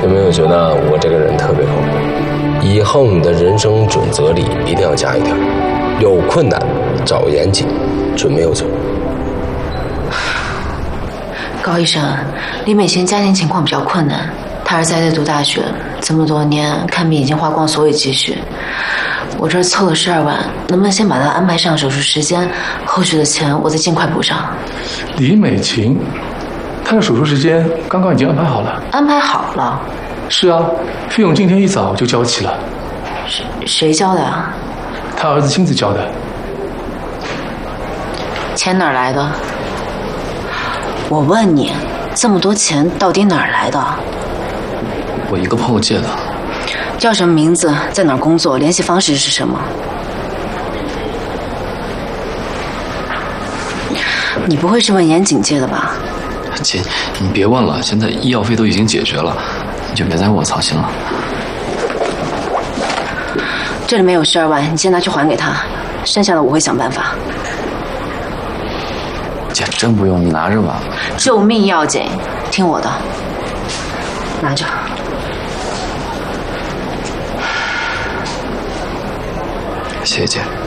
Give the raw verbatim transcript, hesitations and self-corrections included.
有没有觉得我这个人特别靠谱？以后你的人生准则里一定要加一条：有困难找严谨，准没有错。 高医生，李美琴家庭情况比较困难，她儿子还在读大学，这么多年看病已经花光所有积蓄。我这儿凑了十二万，能不能先把她安排上手术时间，后续的钱我再尽快补上？ 李美琴，她的手术时间刚刚已经安排好了。 安排好了？ 是啊，费用今天一早就交齐了。 谁谁交的啊？ 他儿子亲自交的。 钱哪儿来的？我问你，这么多钱到底哪儿来的？ 我一个朋友借的。 叫什么名字？在哪儿工作？联系方式是什么？你不会是问严谨借的吧？ 姐，你别问了，现在医药费都已经解决了，你就别再为我操心了。 这里面有十二万，你先拿去还给他，剩下的我会想办法。 姐，真不用，你拿着吧。 救命要紧，听我的，拿着。 谢谢姐。